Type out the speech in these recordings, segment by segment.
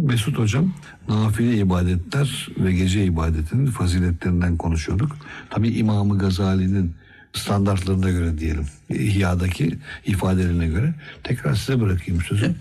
Mesut Hocam, nafile ibadetler ve gece ibadetinin faziletlerinden konuşuyorduk. Tabii İmam-ı Gazali'nin standartlarına göre diyelim, İhya'daki ifadelerine göre. Tekrar size bırakayım sözü.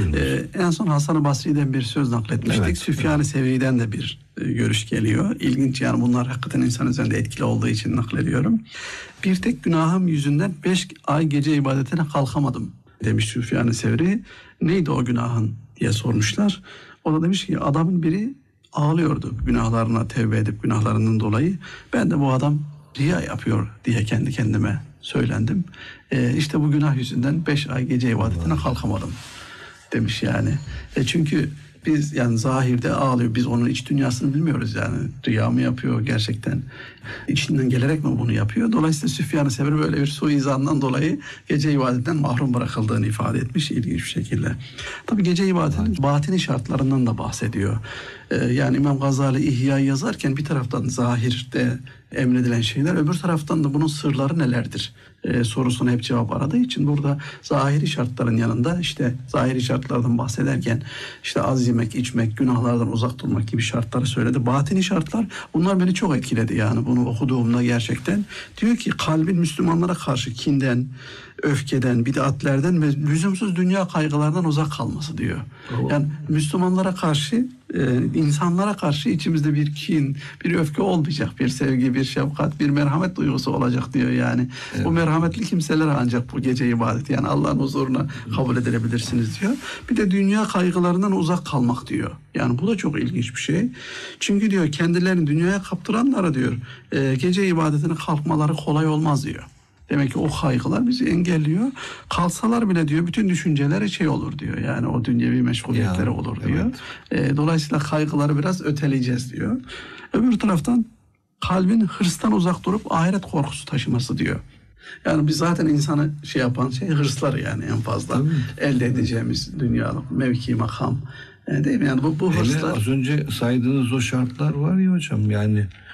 En son Hasan-ı Basri'den bir söz nakletmiştik. Evet, Süfyan-ı Sevri'den de bir görüş geliyor. İlginç, yani bunlar hakikaten insan üzerinde etkili olduğu için naklediyorum. Bir tek günahım yüzünden 5 ay gece ibadetine kalkamadım demiş Süfyan-ı Sevri. Neydi o günahın diye sormuşlar. O da demiş ki adamın biri ağlıyordu günahlarına tevbe edip günahlarından dolayı. Ben de bu adam riya yapıyor diye kendi kendime söylendim. İşte bu günah yüzünden 5 ay gece ibadetine kalkamadım demiş yani. Çünkü biz yani zahirde ağlıyor. Biz onun iç dünyasını bilmiyoruz yani. Riya mı yapıyor gerçekten? İçinden gelerek mi bunu yapıyor? Dolayısıyla Süfyan-ı Sevri böyle bir suizandan dolayı gece ibadetten mahrum bırakıldığını ifade etmiş ilginç bir şekilde. Tabii gece ibadetinin batini şartlarından da bahsediyor. Yani İmam Gazali İhya'yı yazarken bir taraftan zahirde emredilen şeyler, öbür taraftan da bunun sırları nelerdir sorusuna hep cevap aradığı için burada zahiri şartların yanında işte zahiri şartlardan bahsederken işte az yemek, içmek, günahlardan uzak durmak gibi şartları söyledi. Batini şartlar, bunlar beni çok etkiledi yani bunu okuduğumda gerçekten. Diyor ki kalbin Müslümanlara karşı kinden, öfkeden, bid'atlerden ve lüzumsuz dünya kaygılardan uzak kalması diyor. Yani Müslümanlara karşı, insanlara karşı içimizde bir kin, bir öfke olmayacak, bir sevgi, bir şefkat, bir merhamet duygusu olacak diyor yani. Evet. Bu merhametli kimselere ancak bu gece ibadeti yani Allah'ın huzuruna kabul edilebilirsiniz diyor. Bir de dünya kaygılarından uzak kalmak diyor. Yani bu da çok ilginç bir şey. Çünkü diyor kendilerini dünyaya kaptıranlara diyor gece ibadetine kalkmaları kolay olmaz diyor. Demek ki o kaygılar bizi engelliyor. Kalsalar bile diyor bütün düşünceleri şey olur diyor. Yani o dünyevi meşguliyetleri olur diyor. Evet. Dolayısıyla kaygıları biraz öteleyeceğiz diyor. Öbür taraftan kalbin hırstan uzak durup ahiret korkusu taşıması diyor. Yani biz zaten insanı şey yapan şey hırsları yani en fazla. Elde edeceğimiz dünyalık mevki, makam. Değil mi? Yani bu hırslar. Az önce saydığınız o şartlar var ya hocam yani.